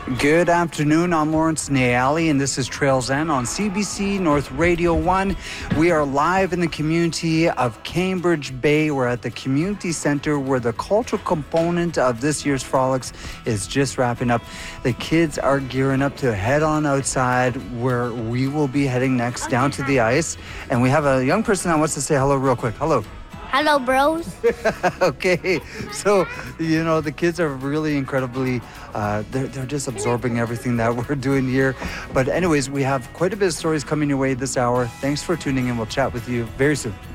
Good afternoon. I'm Lawrence Nayali, and this is Trails End on CBC North Radio 1. We are live in the community of Cambridge Bay. We're at the community center where the cultural component of this year's frolics is just wrapping up. The kids are gearing up to head on outside where we will be heading next down to the ice. And we have a young person that wants to say hello real quick. Hello. Hello, bros. Okay, so, the kids are really incredibly, they're just absorbing everything that we're doing here. But anyways, we have quite a bit of stories coming your way this hour. Thanks for tuning in. We'll chat with you very soon.